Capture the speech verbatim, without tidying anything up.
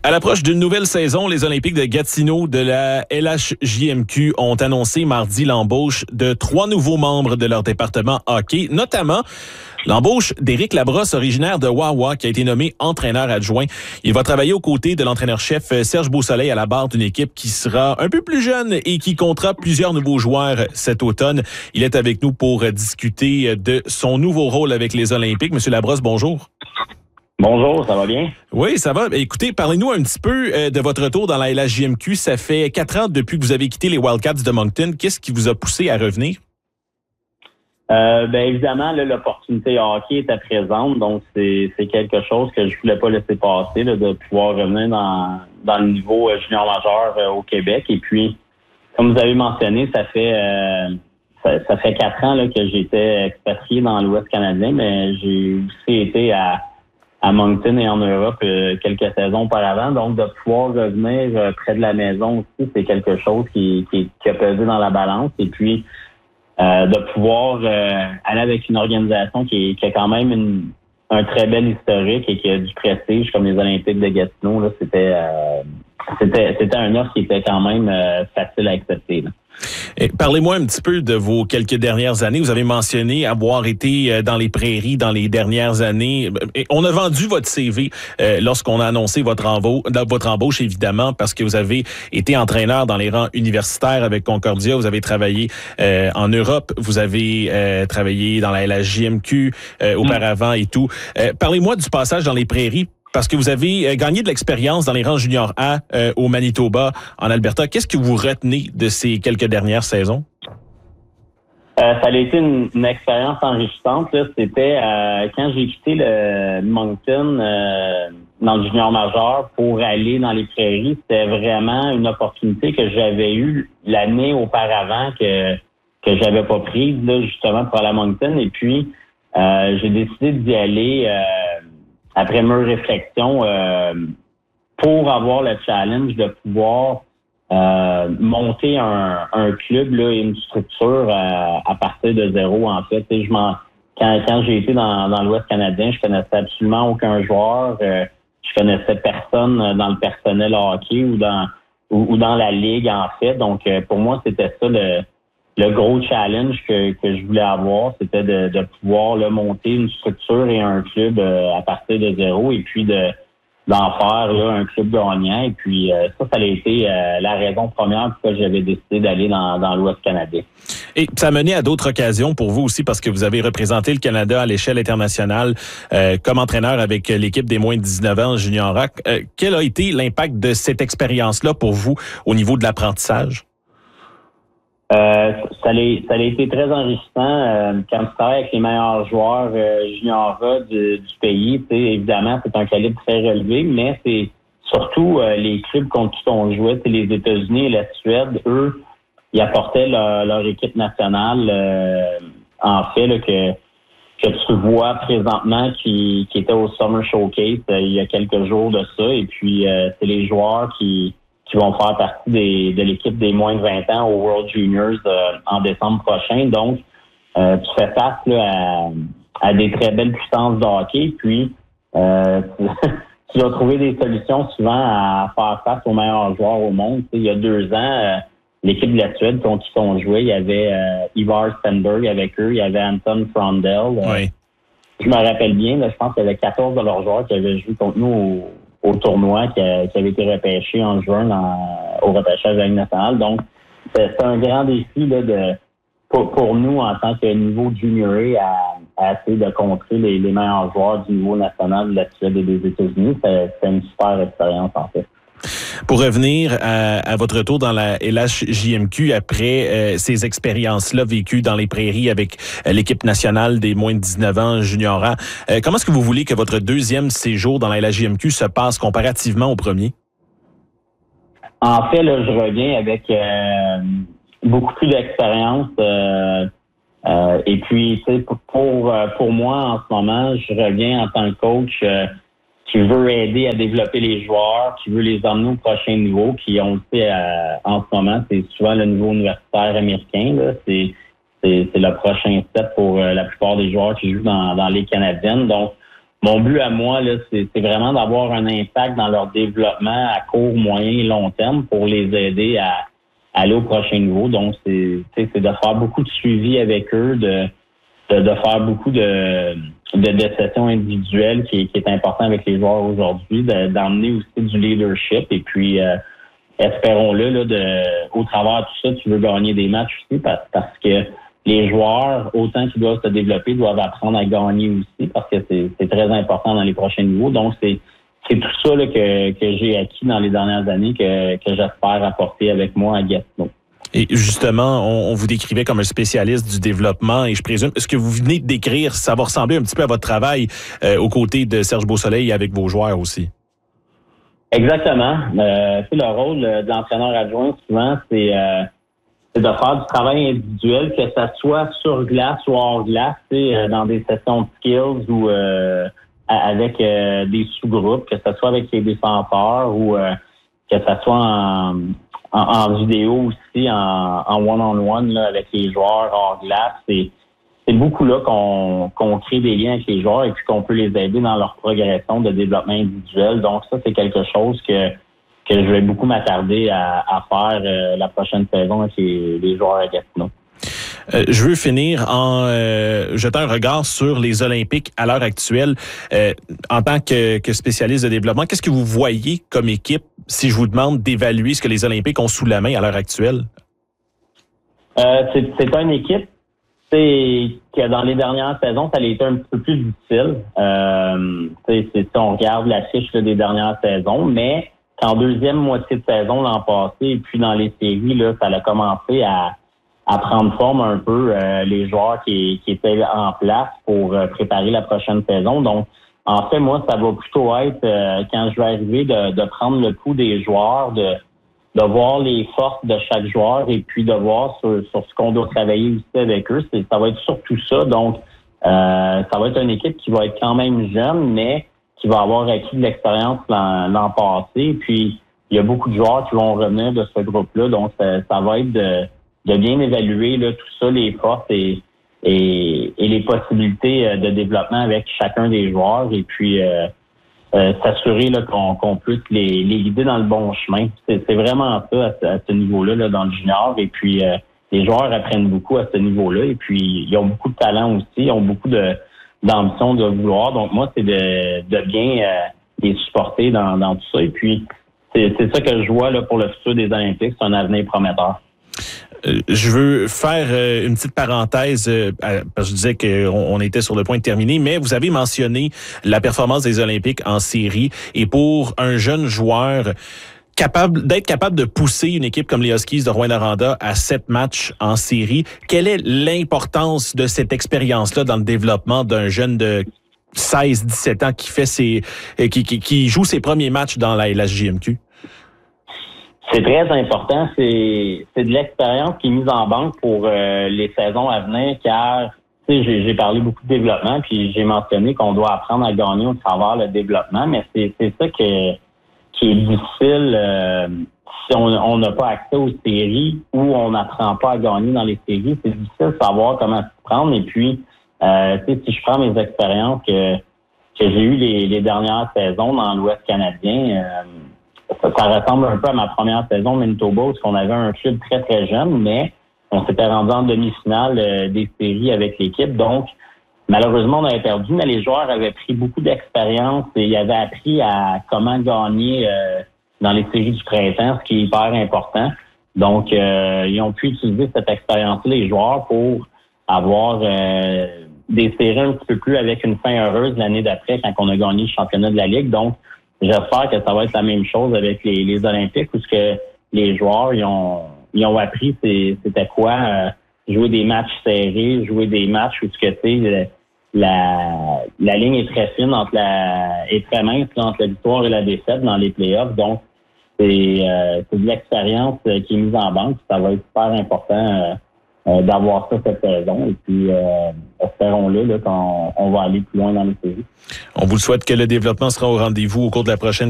À l'approche d'une nouvelle saison, les Olympiques de Gatineau de la L H J M Q ont annoncé mardi l'embauche de trois nouveaux membres de leur département hockey, notamment l'embauche d'Éric Labrosse, originaire de Wawa, qui a été nommé entraîneur adjoint. Il va travailler aux côtés de l'entraîneur-chef Serge Beausoleil à la barre d'une équipe qui sera un peu plus jeune et qui comptera plusieurs nouveaux joueurs cet automne. Il est avec nous pour discuter de son nouveau rôle avec les Olympiques. Monsieur Labrosse, bonjour. Bonjour, ça va bien? Oui, ça va. Écoutez, parlez-nous un petit peu euh, de votre retour dans la L H J M Q. Ça fait quatre ans depuis que vous avez quitté les Wildcats de Moncton. Qu'est-ce qui vous a poussé à revenir? Euh, ben évidemment, là, l'opportunité hockey était présente, donc c'est, c'est quelque chose que je voulais pas laisser passer, là, de pouvoir revenir dans, dans le niveau euh, junior majeur euh, au Québec. Et puis, comme vous avez mentionné, ça fait euh, ça, ça fait quatre ans là, que j'étais expatrié dans l'Ouest canadien, mais j'ai aussi été à à Moncton et en Europe euh, quelques saisons auparavant. Donc, de pouvoir revenir euh, près de la maison aussi, c'est quelque chose qui, qui, qui a pesé dans la balance. Et puis, euh, de pouvoir euh, aller avec une organisation qui, qui a quand même une, un très bel historique et qui a du prestige, comme les Olympiques de Gatineau, là, c'était, euh, c'était, c'était un offre qui était quand même euh, facile à accepter, là. Et parlez-moi un petit peu de vos quelques dernières années. Vous avez mentionné avoir été dans les prairies dans les dernières années. Et on a vendu votre C V euh, lorsqu'on a annoncé votre, envo- votre embauche, évidemment, parce que vous avez été entraîneur dans les rangs universitaires avec Concordia. Vous avez travaillé euh, en Europe. Vous avez euh, travaillé dans la L H J M Q euh, auparavant et tout. Euh, parlez-moi du passage dans les prairies, parce que vous avez gagné de l'expérience dans les rangs junior A euh, au Manitoba, en Alberta. Qu'est-ce que vous retenez de ces quelques dernières saisons? Euh, ça a été une, une expérience enrichissante. Là. C'était euh, quand j'ai quitté le Moncton euh, dans le junior majeur pour aller dans les prairies, c'était vraiment une opportunité que j'avais eue l'année auparavant que que j'avais pas prise, là, justement, pour aller à Moncton. Et puis, euh, j'ai décidé d'y aller euh, après mes réflexions, euh, pour avoir le challenge de pouvoir euh, monter un, un club là, et une structure à, à partir de zéro, en fait. Et je m'en, quand, quand j'ai été dans, dans l'Ouest canadien, je connaissais absolument aucun joueur. Euh, je connaissais personne dans le personnel hockey ou dans ou, ou dans la ligue, en fait. Donc, euh, pour moi, c'était ça le Le gros challenge que, que je voulais avoir, c'était de, de pouvoir là, monter une structure et un club euh, à partir de zéro et puis de d'en faire là, un club gagnant. Et puis euh, ça, ça a été euh, la raison première pourquoi j'avais décidé d'aller dans, dans l'Ouest canadien. Et ça a mené à d'autres occasions pour vous aussi, parce que vous avez représenté le Canada à l'échelle internationale euh, comme entraîneur avec l'équipe des moins de dix-neuf ans junior A. Euh, quel a été l'impact de cette expérience-là pour vous au niveau de l'apprentissage? Euh, ça, a, ça a été très enrichissant euh, quand tu travailles avec les meilleurs joueurs euh, junior A du, du pays. Tu sais, évidemment, c'est un calibre très relevé, mais c'est surtout euh, les clubs contre qui on jouait, c'est les États-Unis et la Suède. Eux, ils apportaient leur, leur équipe nationale, euh, en fait, là, que que tu vois présentement qui, qui était au Summer Showcase euh, il y a quelques jours de ça. Et puis, euh, c'est les joueurs qui qui vont faire partie des, de l'équipe des moins de vingt ans au World Juniors euh, en décembre prochain. Donc, euh, tu fais face là, à, à des très belles puissances de hockey. Puis, euh, tu, tu dois trouver des solutions souvent à faire face aux meilleurs joueurs au monde. Tu sais, il y a deux ans, euh, l'équipe de la Suède contre qui on jouait, il y avait euh, Ivar Stenberg avec eux, il y avait Anton Frondel. Euh, oui. Je me rappelle bien, là, je pense qu'il y avait quatorze de leurs joueurs qui avaient joué contre nous au au tournoi qui, a, qui avait été repêché en juin dans, au repêchage de la Ligue nationale. Donc, c'est, c'est un grand défi là, de, pour, pour nous en tant que niveau junior A à, à essayer de contrer les, les meilleurs joueurs du niveau national de la Suède et des États-Unis. C'est, c'est une super expérience en fait. Pour revenir à, à votre retour dans la L H J M Q après euh, ces expériences-là vécues dans les prairies avec euh, l'équipe nationale des moins de dix-neuf ans junior A, euh, comment est-ce que vous voulez que votre deuxième séjour dans la L H J M Q se passe comparativement au premier? En fait, là, je reviens avec euh, beaucoup plus d'expérience. Euh, euh, et puis, tu sais, pour, pour, pour moi, en ce moment, je reviens en tant que coach euh, qui veut aider à développer les joueurs, qui veut les emmener au prochain niveau, qui on le sait euh, en ce moment, c'est souvent le niveau universitaire américain. Là. C'est, c'est, c'est le prochain step pour euh, la plupart des joueurs qui jouent dans, dans les Canadiennes. Donc, mon but à moi, là, c'est, c'est vraiment d'avoir un impact dans leur développement à court, moyen et long terme pour les aider à, à aller au prochain niveau. Donc, c'est, c'est de faire beaucoup de suivi avec eux, de, de, de faire beaucoup de, de, de sessions individuelles qui, qui est important avec les joueurs aujourd'hui, de, d'emmener aussi du leadership et puis euh, espérons-le, là, de, au travers de tout ça, tu veux gagner des matchs aussi parce, parce que les joueurs, autant qu'ils doivent se développer, doivent apprendre à gagner aussi parce que c'est, c'est très important dans les prochains niveaux. Donc, c'est, c'est tout ça là, que, que j'ai acquis dans les dernières années que, que j'espère apporter avec moi à Gatineau. Et justement, on, on vous décrivait comme un spécialiste du développement et je présume, ce que vous venez de décrire, ça va ressembler un petit peu à votre travail euh, aux côtés de Serge Beausoleil et avec vos joueurs aussi. Exactement. Euh, tu sais, le rôle de l'entraîneur adjoint, souvent, c'est, euh, c'est de faire du travail individuel, que ça soit sur glace ou hors glace, tu sais, euh, dans des sessions de skills ou euh, avec euh, des sous-groupes, que ce soit avec les défenseurs ou euh, que ça soit en, en, en vidéo aussi, en, en one-on-one là, avec les joueurs hors glace. C'est, c'est beaucoup là qu'on, qu'on crée des liens avec les joueurs et puis qu'on peut les aider dans leur progression de développement individuel. Donc ça, c'est quelque chose que que je vais beaucoup m'attarder à, à faire euh, la prochaine saison avec les, les joueurs à Gatineau. Euh, je veux finir en euh, jetant un regard sur les Olympiques à l'heure actuelle. Euh, en tant que, que spécialiste de développement, qu'est-ce que vous voyez comme équipe si je vous demande d'évaluer ce que les Olympiques ont sous la main à l'heure actuelle? Euh, c'est, c'est une équipe c'est, que dans les dernières saisons, ça a été un petit peu plus difficile. Euh, c'est, c'est, si on regarde la fiche là, des dernières saisons, mais qu'en deuxième moitié de saison l'an passé, et puis dans les séries, là, ça a commencé à, à prendre forme un peu euh, les joueurs qui, qui étaient en place pour euh, préparer la prochaine saison. Donc, en fait, moi, ça va plutôt être, euh, quand je vais arriver, de, de prendre le pouls des joueurs, de, de voir les forces de chaque joueur et puis de voir sur, sur ce qu'on doit travailler aussi avec eux. C'est, ça va être surtout ça. Donc, euh, ça va être une équipe qui va être quand même jeune, mais qui va avoir acquis de l'expérience l'an, l'an passé. Puis, il y a beaucoup de joueurs qui vont revenir de ce groupe-là. Donc, ça, ça va être de, de bien évaluer là, tout ça, les forces et, et, et les possibilités de développement avec chacun des joueurs. Et puis, euh, euh, s'assurer là, qu'on, qu'on puisse les, les guider dans le bon chemin. C'est, c'est vraiment ça à ce, à ce niveau-là là, dans le junior. Et puis, euh, les joueurs apprennent beaucoup à ce niveau-là. Et puis, ils ont beaucoup de talent aussi. Ils ont beaucoup de d'ambition de vouloir. Donc, moi, c'est de, de bien euh, les supporter dans, dans tout ça. Et puis, c'est, c'est ça que je vois là, pour le futur des Olympiques. C'est un avenir prometteur. Euh, je veux faire euh, une petite parenthèse, euh, parce que je disais qu'on on était sur le point de terminer, mais vous avez mentionné la performance des Olympiques en série. Et pour un jeune joueur capable d'être capable de pousser une équipe comme les Huskies de Rouyn-Noranda à sept matchs en série, quelle est l'importance de cette expérience-là dans le développement d'un jeune de seize dix-sept ans qui fait ses qui, qui, qui joue ses premiers matchs dans la L H J M Q? C'est très important. C'est, c'est de l'expérience qui est mise en banque pour euh, les saisons à venir, car tu sais, j'ai, j'ai parlé beaucoup de développement, puis j'ai mentionné qu'on doit apprendre à gagner au travers le développement, mais c'est, c'est ça que qui est difficile euh, si on n'a pas accès aux séries ou on n'apprend pas à gagner dans les séries. C'est difficile de savoir comment s'y prendre. Et puis, euh, tu sais, si je prends mes expériences que, que j'ai eues les, les dernières saisons dans l'Ouest canadien, euh, ça, ça ressemble un peu à ma première saison au Manitoba, où on avait un club très, très jeune, mais on s'était rendu en demi-finale euh, des séries avec l'équipe. Donc, malheureusement, on avait perdu, mais les joueurs avaient pris beaucoup d'expérience et ils avaient appris à comment gagner euh, dans les séries du printemps, ce qui est hyper important. Donc, euh, ils ont pu utiliser cette expérience-là, les joueurs, pour avoir euh, des séries un petit peu plus avec une fin heureuse l'année d'après quand on a gagné le championnat de la Ligue. Donc, j'espère que ça va être la même chose avec les, les Olympiques, où ce que les joueurs ils ont, ils ont appris c'est, c'était quoi euh, jouer des matchs serrés, jouer des matchs où ce que tu sais, La, la ligne est très fine entre la est très mince là, entre la victoire et la défaite dans les playoffs. Donc, c'est, euh, c'est de l'expérience euh, qui est mise en banque. Ça va être super important euh, euh, d'avoir ça cette saison. Et puis, euh, espérons-le là, qu'on on va aller plus loin dans les séries. On vous le souhaite que le développement sera au rendez-vous au cours de la prochaine